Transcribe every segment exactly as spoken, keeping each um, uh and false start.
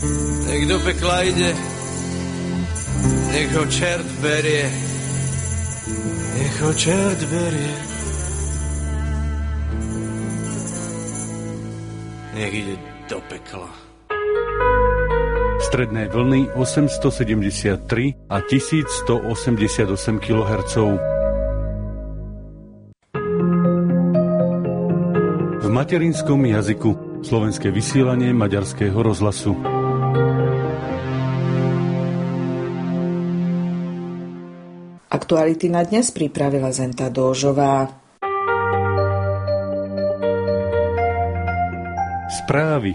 Nech do pekla ide, nech ho čert berie, nech ho čert berie. Nech ide do pekla. Stredné vlny osemstosedemdesiattri a tisícstoosemdesiatosem kilohertzov. V materinskom jazyku slovenské vysielanie Maďarského rozhlasu. Aktuality na dnes pripravila Zenta Dóžová. Správy.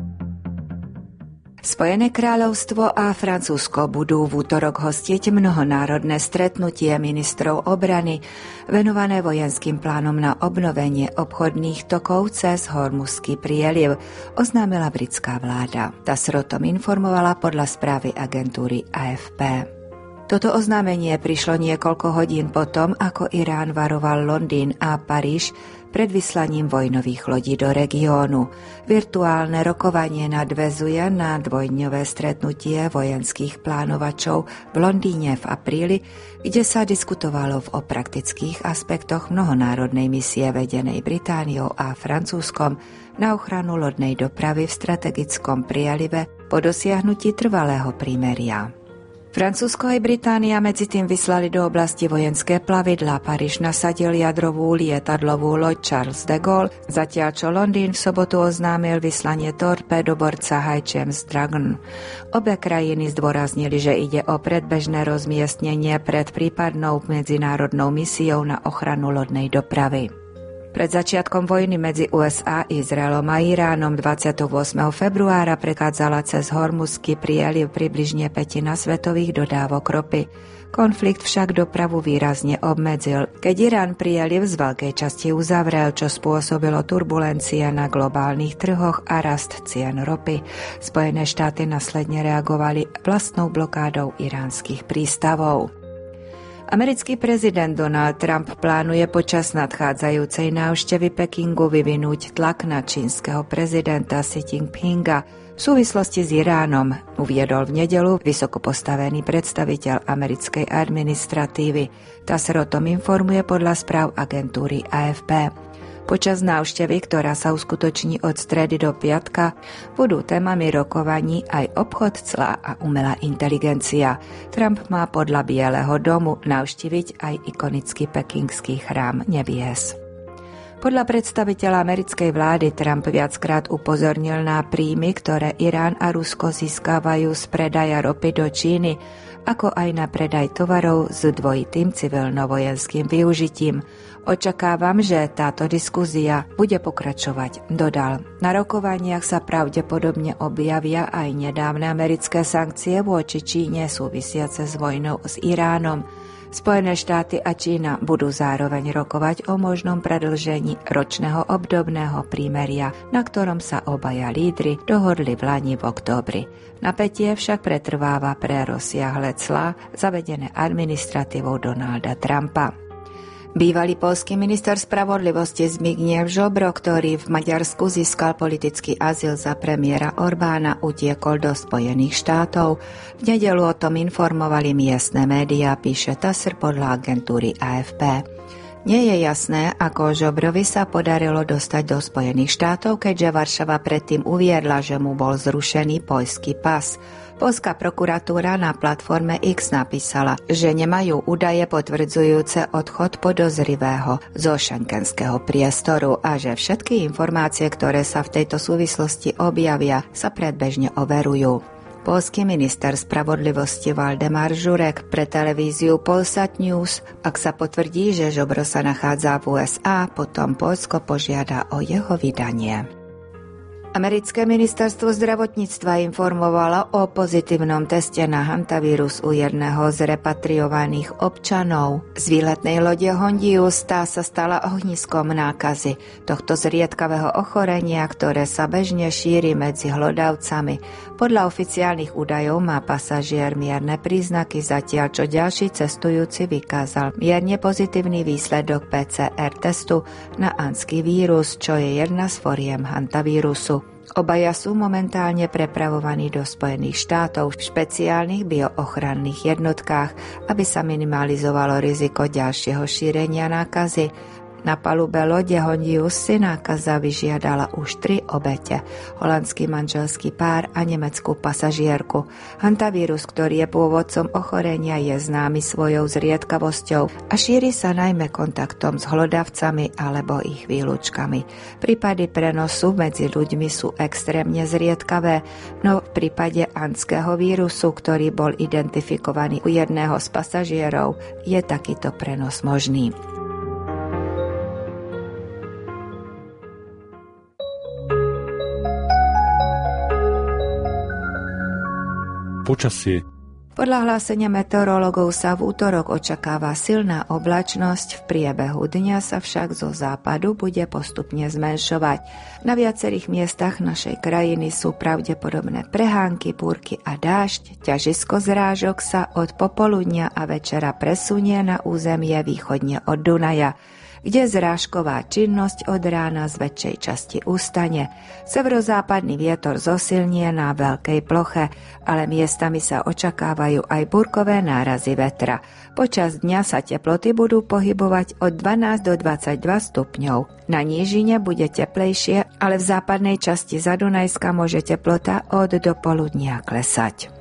Spojené kráľovstvo a Francúzsko budú v útorok hostiť mnohonárodné stretnutie ministrov obrany venované vojenským plánom na obnovenie obchodných tokov cez Hormuzský prieliv, oznámila britská vláda. TASS o tom informovala podľa správy agentúry á ef pé. Toto oznámenie prišlo niekoľko hodín potom, ako Irán varoval Londýn a Paríž pred vyslaním vojnových lodí do regiónu. Virtuálne rokovanie nadväzuje na dvojdňové stretnutie vojenských plánovačov v Londýne v apríli, kde sa diskutovalo o praktických aspektoch mnohonárodnej misie vedenej Britániou a Francúzskom na ochranu lodnej dopravy v strategickom prielive po dosiahnutí trvalého prímeria. Francúzsko aj Británia medzi tým vyslali do oblasti vojenské plavidlá. Paríž nasadil jadrovú lietadlovú loď Charles de Gaulle, zatiaľ čo Londýn v sobotu oznámil vyslanie torpédoborca High James Dragon. Obe krajiny zdôraznili, že ide o predbežné rozmiestnenie pred prípadnou medzinárodnou misiou na ochranu lodnej dopravy. Pred začiatkom vojny medzi ú es á, Izraelom a Iránom dvadsiateho ôsmeho februára prechádzala cez Hormuzský prieliv približne pätina svetových dodávok ropy. Konflikt však dopravu výrazne obmedzil, keď Irán prieliv z veľkej časti uzavrel, čo spôsobilo turbulencie na globálnych trhoch a rast cien ropy. Spojené štáty následne reagovali vlastnou blokádou iránskych prístavov. Americký prezident Donald Trump plánuje počas nadchádzajúcej návštevy Pekingu vyvinúť tlak na čínskeho prezidenta Xi Jinpinga v súvislosti s Iránom, uviedol v nedeľu vysoko postavený predstaviteľ americkej administratívy. TASS o tom informuje podľa správ agentúry á ef pé. Počas návštevy, ktorá sa uskutoční od stredy do piatka, budú témami rokovaní aj obchod, clá a umelá inteligencia. Trump má podľa Bieleho domu navštíviť aj ikonický pekingský chrám nebies. Podľa predstaviteľa americkej vlády Trump viackrát upozornil na príjmy, ktoré Irán a Rusko získavajú z predaja ropy do Číny, ako aj na predaj tovarov s dvojitým civilno-vojenským využitím. Očakávam, že táto diskusia bude pokračovať, dodal. Na rokovaniach sa pravdepodobne objavia aj nedávne americké sankcie voči Číne súvisiace s vojnou s Iránom. Spojené štáty a Čína budú zároveň rokovať o možnom predĺžení ročného obdobného prímeria, na ktorom sa obaja lídri dohodli v lani v októbri. Napätie však pretrváva pre rozsiahle clá zavedené administratívou Donalda Trumpa. Bývalý poľský minister spravodlivosti Zbigniew Ziobro, ktorý v Maďarsku získal politický azyl za premiéra Orbána, utiekol do Spojených štátov. V nedeľu o tom informovali miestne médiá, píše TASS podľa agentúry á ef pé. Nie je jasné, ako Ziobrovi sa podarilo dostať do Spojených štátov, keďže Varšava predtým uviedla, že mu bol zrušený poľský pas. Poľská prokuratúra na platforme X napísala, že nemajú údaje potvrdzujúce odchod podozrivého zo schengenského priestoru a že všetky informácie, ktoré sa v tejto súvislosti objavia, sa predbežne overujú. Poľský minister spravodlivosti Valdemar Žurek pre televíziu Polsat News: ak sa potvrdí, že Ziobro sa nachádza v ú es á, potom Poľsko požiada o jeho vydanie. Americké ministerstvo zdravotníctva informovalo o pozitívnom teste na hantavírus u jedného z repatriovaných občanov. Z výletnej lode Hondius tá sa stala ohniskom nákazy tohto zriedkavého ochorenia, ktoré sa bežne šíri medzi hlodavcami. Podľa oficiálnych údajov má pasažier mierne príznaky, zatiaľ čo ďalší cestujúci vykázal mierne pozitívny výsledok pé cé er testu na anský vírus, čo je jedna z foriem hantavírusu. Obaja sú momentálne prepravovaní do Spojených štátov v špeciálnych bioochranných jednotkách, aby sa minimalizovalo riziko ďalšieho šírenia nákazy. Na palube lode Hondius si nákaza vyžiadala už tri obete. Holandský manželský pár a nemeckú pasažierku. Hantavírus, ktorý je pôvodcom ochorenia, je známy svojou zriedkavosťou a šíri sa najmä kontaktom s hlodavcami alebo ich výlučkami. Prípady prenosu medzi ľuďmi sú extrémne zriedkavé, no v prípade andského vírusu, ktorý bol identifikovaný u jedného z pasažierov, je takýto prenos možný. Počasie. Podľa hlásenia meteorológov sa v útorok očakáva silná oblačnosť, v priebehu dňa sa však zo západu bude postupne zmenšovať. Na viacerých miestach našej krajiny sú pravdepodobné prehánky, búrky a dážď. Ťažisko zrážok sa od popoludnia a večera presunie na územie východne od Dunaja, kde zrážková činnosť od rána z väčšej časti ustane. Severozápadný vietor zosilnie na veľkej ploche, ale miestami sa očakávajú aj búrkové nárazy vetra. Počas dňa sa teploty budú pohybovať od dvanásť do dvadsaťdva stupňov. Na nížine bude teplejšie, ale v západnej časti Zadunajska môže teplota od do poludnia klesať.